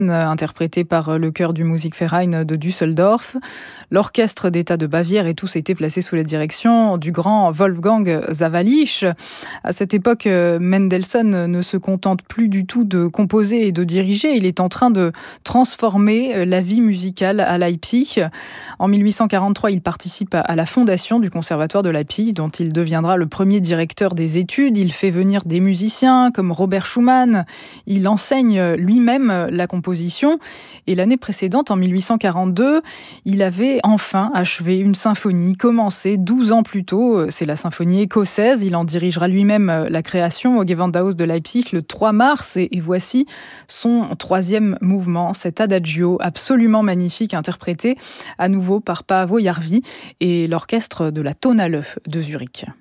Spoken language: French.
interprété par le chœur du Musikverein de Düsseldorf. L'orchestre d'État de Bavière et tous étaient placés sous la direction du grand Wolfgang Sawallisch. À cette époque, Mendelssohn ne se contente plus du tout de composer et de diriger. Il est en train de transformer la vie musicale à Leipzig. En 1843, il participe à la fondation du Conservatoire de Leipzig, dont il deviendra le premier directeur des études. Il fait venir des musiciens comme Robert Schumann. Il enseigne lui-même la composition. Et l'année précédente, en 1842, il avait enfin achevé une symphonie commencée 12 ans plus tôt. C'est la symphonie écossaise. Il en dirigera lui-même la création au Gewandhaus de Leipzig le 3 mars. Et voici son troisième mouvement, cet adagio absolument magnifique, interprété à nouveau par Paavo Järvi et l'orchestre de la Tonhalle de Zurich.